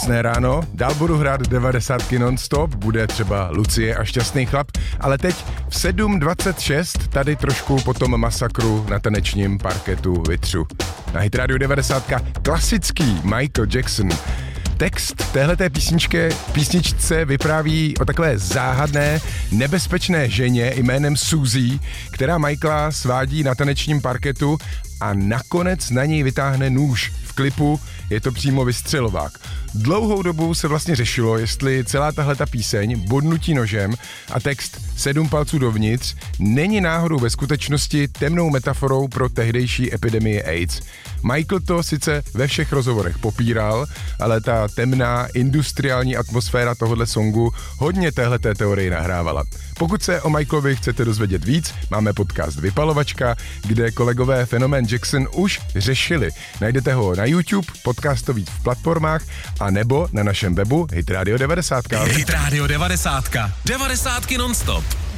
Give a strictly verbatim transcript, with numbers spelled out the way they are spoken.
Krásné ráno, dál budu hrát devadesátky non-stop, bude třeba Lucie a Šťastný chlap, ale teď v sedm dvacet šest tady trošku po tom masakru na tanečním parketu vytřu. Na Hit Radio devadesát klasický Michael Jackson. Text téhleté písničke, písničce vypráví o takové záhadné, nebezpečné ženě jménem Suzy, která Michaela svádí na tanečním parketu a nakonec na něj vytáhne nůž. V klipu je to přímo vystřelovák. Dlouhou dobu se vlastně řešilo, jestli celá tahleta píseň Bodnutí nožem a text Sedm palců dovnitř není náhodou ve skutečnosti temnou metaforou pro tehdejší epidemii AIDS. Michael to sice ve všech rozhovorech popíral, ale ta temná industriální atmosféra tohohle songu hodně téhleté teorii nahrávala. Pokud se o Michaelovi chcete dozvědět víc, máme podcast Vypalovačka, kde kolegové Fenomén Jackson už řešili. Najdete ho na YouTube, podcastový v platformách a nebo na našem webu Hit Radio devadesát. Hit Radio devadesát. devadesátky non-stop.